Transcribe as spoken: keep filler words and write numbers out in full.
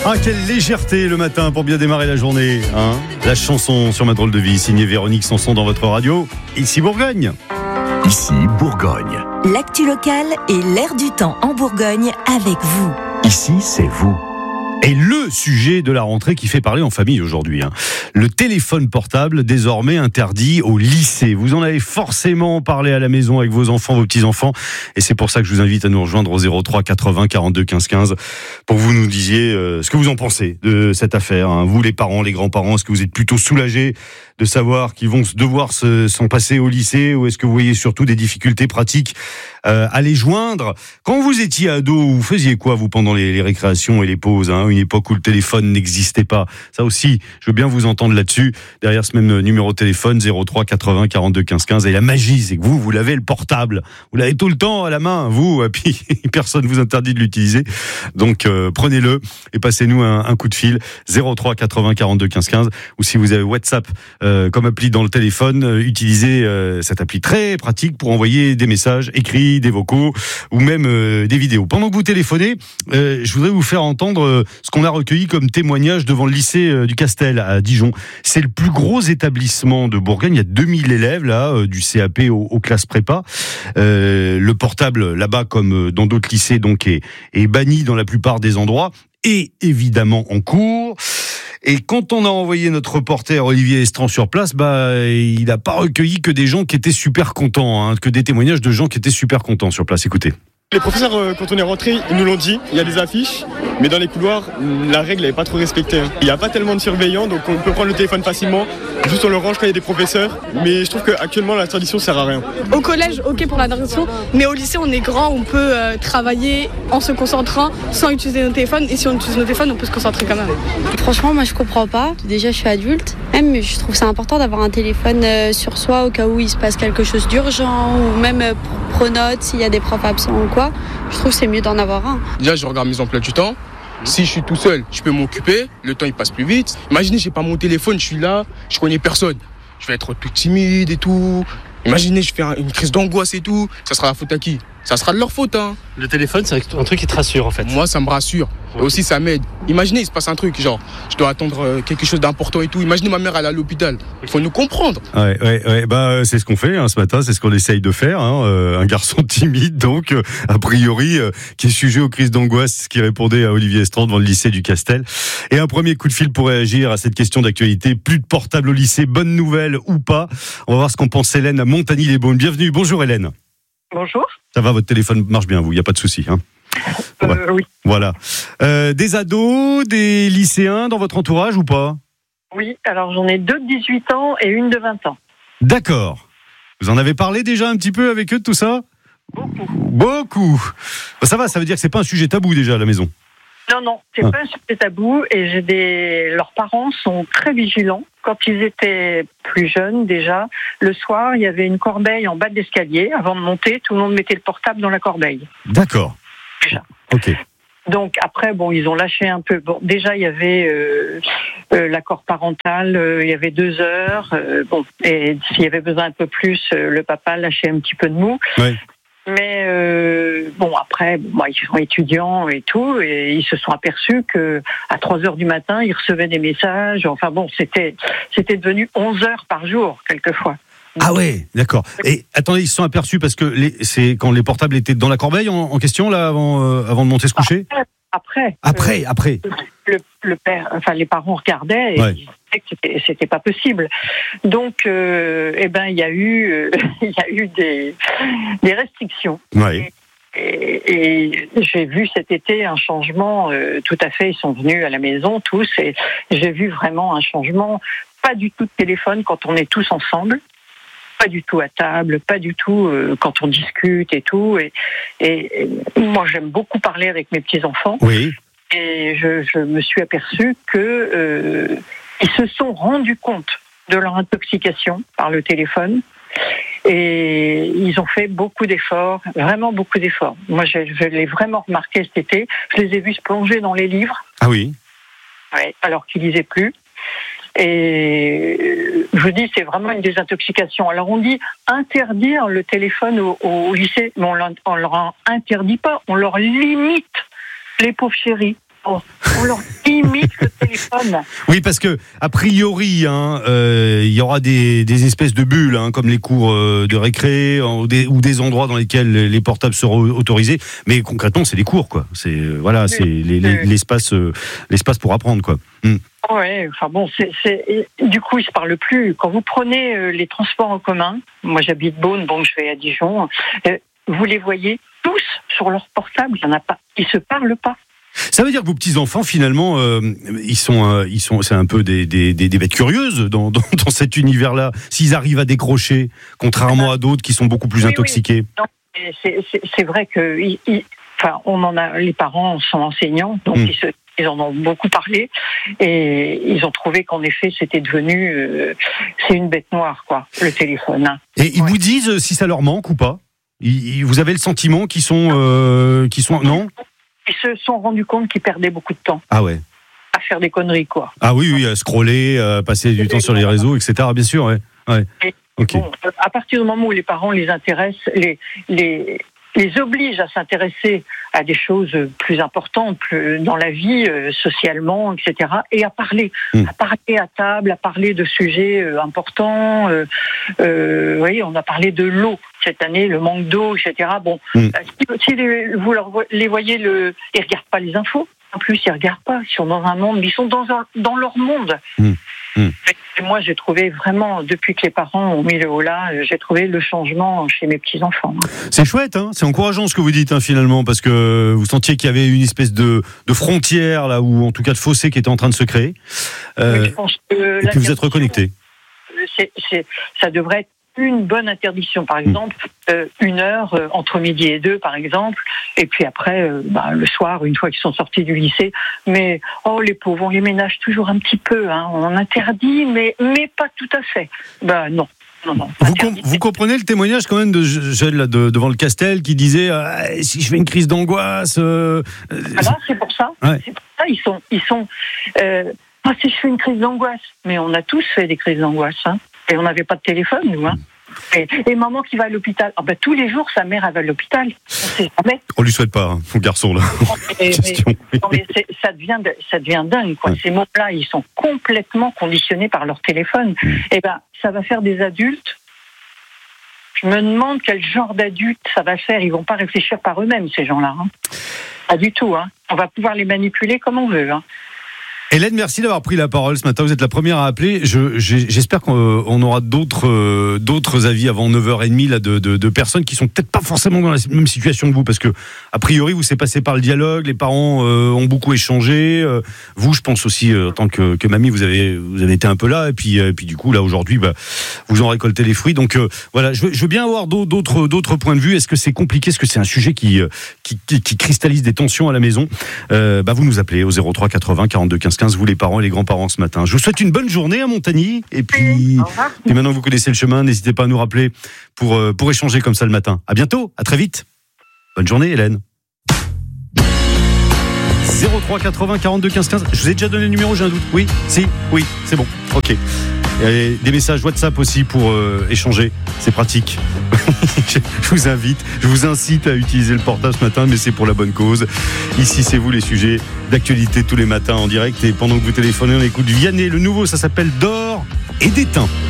Ah, quelle légèreté le matin pour bien démarrer la journée, hein. La chanson sur ma drôle de vie, signée Véronique Sanson dans votre radio. Ici Bourgogne. Ici Bourgogne. L'actu locale et l'air du temps en Bourgogne avec vous. Ici, c'est vous. Et le sujet de la rentrée qui fait parler en famille aujourd'hui, hein. Le téléphone portable désormais interdit au lycée. Vous en avez forcément parlé à la maison avec vos enfants, vos petits-enfants. Et c'est pour ça que je vous invite à nous rejoindre au zéro trois quatre-vingts quarante-deux quinze quinze pour que vous nous disiez euh, ce que vous en pensez de cette affaire, hein. Vous les parents, les grands-parents, est-ce que vous êtes plutôt soulagés de savoir qu'ils vont devoir se, s'en passer au lycée, ou est-ce que vous voyez surtout des difficultés pratiques euh, à les joindre? Quand vous étiez ado, vous faisiez quoi vous pendant les, les récréations et les pauses, hein, une époque où le téléphone n'existait pas? Ça aussi, je veux bien vous entendre là-dessus, derrière ce même numéro de téléphone zéro trois quatre-vingts quarante-deux quinze quinze. Et la magie, c'est que vous, vous l'avez le portable, vous l'avez tout le temps à la main, vous, et puis personne ne vous interdit de l'utiliser. Donc euh, prenez-le et passez-nous un, un coup de fil zéro trois quatre-vingts quarante-deux quinze quinze, ou si vous avez WhatsApp euh, comme appli dans le téléphone, euh, utilisez euh, cette appli très pratique pour envoyer des messages écrits, des vocaux ou même euh, des vidéos. Pendant que vous téléphonez, euh, je voudrais vous faire entendre euh, ce qu'on a recueilli comme témoignage devant le lycée euh, du Castel à Dijon. C'est le plus gros établissement de Bourgogne, il y a deux mille élèves là, euh, du C A P aux, aux classes prépa. Euh, le portable là-bas, comme dans d'autres lycées, donc est, est banni dans la plupart des endroits et évidemment en cours. Et quand on a envoyé notre reporter Olivier Estran sur place, bah, il n'a pas recueilli que des gens qui étaient super contents, hein, que des témoignages de gens qui étaient super contents sur place. Écoutez. Les professeurs, euh, quand on est rentré, ils nous l'ont dit, il y a des affiches, mais dans les couloirs, la règle n'est pas trop respectée. Il n'y a pas tellement de surveillants, donc on peut prendre le téléphone facilement, juste on le range quand il y a des professeurs, mais je trouve qu'actuellement l'interdiction sert à rien. Au collège, ok pour l'interdiction, mais au lycée, on est grand, on peut euh, travailler en se concentrant sans utiliser nos téléphones, et si on utilise nos téléphones, on peut se concentrer quand même. Franchement, moi je comprends pas. Déjà, je suis adulte, même je trouve ça important d'avoir un téléphone euh, sur soi au cas où il se passe quelque chose d'urgent, ou même euh, pronote s'il y a des profs absents ou quoi. Je trouve que c'est mieux d'en avoir un. Déjà, je regarde mes emplois du temps. Si je suis tout seul, je peux m'occuper. Le temps, il passe plus vite. Imaginez, j'ai pas mon téléphone, je suis là, je connais personne. Je vais être tout timide et tout. Imaginez, je fais une crise d'angoisse et tout. Ça sera la faute à qui? Ça sera de leur faute, hein. Le téléphone, c'est un truc qui te rassure, en fait. Moi, ça me rassure. Et aussi, ça m'aide. Imaginez, il se passe un truc, genre, je dois attendre quelque chose d'important et tout. Imaginez, ma mère, elle est à l'hôpital. Il faut nous comprendre. Ouais, ouais, ouais. Bah, c'est ce qu'on fait, hein, ce matin. C'est ce qu'on essaye de faire, hein. Euh, un garçon timide, donc, euh, a priori, euh, qui est sujet aux crises d'angoisse, qui répondait à Olivier Estran devant le lycée du Castel. Et un premier coup de fil pour réagir à cette question d'actualité. Plus de portable au lycée, bonne nouvelle ou pas? On va voir ce qu'en pense Hélène à Montagny-les-Beaunes. Bienvenue. Bonjour Hélène. Bonjour. Ça va, votre téléphone marche bien, vous, il n'y a pas de souci, hein? Euh, ouais. Oui. Voilà. Euh, des ados, des lycéens dans votre entourage ou pas? Oui, alors j'en ai deux de dix-huit ans et une de vingt ans. D'accord. Vous en avez parlé déjà un petit peu avec eux de tout ça? Beaucoup. Beaucoup. Ben, ça va, ça veut dire que c'est pas un sujet tabou déjà à la maison? Non, non, c'est ah. pas un sujet tabou et j'ai des... leurs parents sont très vigilants. Quand ils étaient plus jeunes déjà, le soir, il y avait une corbeille en bas de l'escalier. Avant de monter, tout le monde mettait le portable dans la corbeille. D'accord. Déjà. Ok. Donc après, bon, ils ont lâché un peu. Bon, déjà, il y avait euh, euh, l'accord parental, euh, il y avait deux heures. Euh, bon, et s'il y avait besoin un peu plus, euh, le papa lâchait un petit peu de mou. Ouais. Mais euh, bon, après, bon, ils sont étudiants et tout, et ils se sont aperçus que à trois heures du matin, ils recevaient des messages. Enfin bon, c'était c'était devenu onze heures par jour quelquefois. Ah ouais, d'accord. Et attendez, ils se sont aperçus parce que les, c'est quand les portables étaient dans la corbeille en, en question là avant euh, avant de monter se coucher. Après. Après, euh, après. Le, le père, enfin les parents regardaient et ouais. ils disaient que c'était, c'était pas possible. Donc, euh, eh ben, il y a eu, euh, il y a eu des des restrictions. Ouais. Et, et j'ai vu cet été un changement euh, tout à fait. Ils sont venus à la maison tous et j'ai vu vraiment un changement. Pas du tout de téléphone quand on est tous ensemble. Pas du tout à table, pas du tout euh, quand on discute et tout. Et, et, et moi, j'aime beaucoup parler avec mes petits-enfants. Oui. Et je, je me suis aperçue que euh, ils se sont rendus compte de leur intoxication par le téléphone. Et ils ont fait beaucoup d'efforts, vraiment beaucoup d'efforts. Moi, je, je l'ai vraiment remarqué cet été. Je les ai vus se plonger dans les livres. Ah oui. Ouais, alors qu'ils lisaient plus. Et je vous dis, c'est vraiment une désintoxication. Alors on dit interdire le téléphone au, au lycée, mais on ne leur interdit pas, on leur limite, les pauvres chéris. on, on leur limite le téléphone. Oui, parce que a priori, hein, euh, il y aura des, des espèces de bulles, hein, comme les cours euh, de récré ou des, ou des endroits dans lesquels les portables seront autorisés. Mais concrètement, c'est les cours, quoi. C'est euh, voilà, c'est les, les, l'espace, euh, l'espace pour apprendre, quoi. Mm. Ouais, enfin bon, c'est, c'est, du coup, ils se parlent plus. Quand vous prenez euh, les transports en commun, moi j'habite Beaune, bon, je vais à Dijon, euh, vous les voyez tous sur leur portable, il y en a pas, ils se parlent pas. Ça veut dire que vos petits enfants, finalement, euh, ils sont, euh, ils sont, c'est un peu des, des, des, des bêtes curieuses dans, dans, dans cet univers-là. S'ils arrivent à décrocher, contrairement à d'autres qui sont beaucoup plus oui, intoxiqués. Oui. Non, c'est, c'est, c'est vrai que, ils, ils, enfin, on en a, les parents sont enseignants, donc mmh. ils se Ils en ont beaucoup parlé et ils ont trouvé qu'en effet c'était devenu euh, c'est une bête noire, quoi, le téléphone. Et ils ouais. vous disent si ça leur manque ou pas. Ils, vous avez le sentiment qu'ils sont euh, qu'ils sont non. Ils se sont rendus compte qu'ils perdaient beaucoup de temps. Ah ouais. À faire des conneries, quoi. Ah oui oui, à scroller, à passer du temps sur les réseaux, et cetera. Bien sûr, ouais. ouais. Et, okay. Bon, à partir du moment où les parents les intéressent, les les les oblige à s'intéresser à des choses plus importantes plus dans la vie, euh, socialement, et cetera, et à parler, mmh. à parler à table, à parler de sujets euh, importants. Euh, euh, vous voyez, on a parlé de l'eau cette année, le manque d'eau, et cetera. Bon, mmh. euh, si, si les, vous leur, les voyez, le, ils regardent pas les infos. En plus, ils regardent pas. Ils sont dans un monde, ils sont dans un, dans leur monde. Mmh. Mmh. Et moi, j'ai trouvé vraiment, depuis que les parents ont mis le haut là, j'ai trouvé le changement chez mes petits-enfants. C'est chouette, hein, c'est encourageant ce que vous dites, hein, finalement, parce que vous sentiez qu'il y avait une espèce de, de frontière, là, ou en tout cas de fossé qui était en train de se créer. Euh, je pense que et puis vous êtes reconnectés. C'est, c'est, ça devrait être une bonne interdiction, par exemple, mmh. euh, une heure euh, entre midi et deux, par exemple, et puis après, euh, bah, le soir, une fois qu'ils sont sortis du lycée. Mais oh, les pauvres, on les ménage toujours un petit peu. Hein. On en interdit, mais mais pas tout à fait. Bah non. Non, non, vous, com- vous comprenez le témoignage quand même de Gilles là, de, devant le Castel qui disait euh, si je fais une crise d'angoisse. Euh, voilà, c'est pour ça. Ouais. C'est pour ça. Ils sont, ils sont. Euh, ah, si je fais une crise d'angoisse, mais on a tous fait des crises d'angoisse. Hein. Et on n'avait pas de téléphone, nous. Hein. Et, et maman qui va à l'hôpital. Ah ben, tous les jours, sa mère elle va à l'hôpital. On sait jamais. On lui souhaite pas, hein, mon garçon là. Mais, mais, non, mais ça devient, ça devient dingue, quoi. Ouais. Ces mots-là, ils sont complètement conditionnés par leur téléphone. Mmh. Et ben, ça va faire des adultes. Je me demande quel genre d'adultes ça va faire. Ils vont pas réfléchir par eux-mêmes, ces gens-là. Hein. Pas du tout. Hein. On va pouvoir les manipuler comme on veut. Hein. Hélène, merci d'avoir pris la parole ce matin. Vous êtes la première à appeler. Je, j'espère qu'on aura d'autres, euh, d'autres avis avant neuf heures trente là, de, de, de personnes qui sont peut-être pas forcément dans la même situation que vous, parce que a priori vous c'est passé par le dialogue. Les parents euh, ont beaucoup échangé. Euh, vous, je pense aussi euh, en tant que, que mamie, vous avez vous avez été un peu là. Et puis, euh, puis du coup là aujourd'hui, bah, vous en récoltez les fruits. Donc euh, voilà, je veux, je veux bien avoir d'autres, d'autres points de vue. Est-ce que c'est compliqué? Est-ce que c'est un sujet qui, qui, qui, qui cristallise des tensions à la maison? euh, bah, Vous nous appelez au zéro trois quatre-vingts quarante-deux quinze quinze, vous les parents et les grands-parents ce matin. Je vous souhaite une bonne journée à Montagny et puis, et maintenant que vous connaissez le chemin, n'hésitez pas à nous rappeler pour, euh, pour échanger comme ça le matin. À bientôt, à très vite. Bonne journée Hélène. zéro trois quatre-vingts quarante-deux quinze quinze. Je vous ai déjà donné le numéro, j'ai un doute. Oui, si, oui, c'est bon. Ok. Et des messages WhatsApp aussi pour euh, échanger, c'est pratique. Je vous invite, je vous incite à utiliser le portable ce matin, mais c'est pour la bonne cause. Ici, c'est vous les sujets d'actualité tous les matins en direct. Et pendant que vous téléphonez, on écoute Vianney, le nouveau, ça s'appelle D'or et d'étain.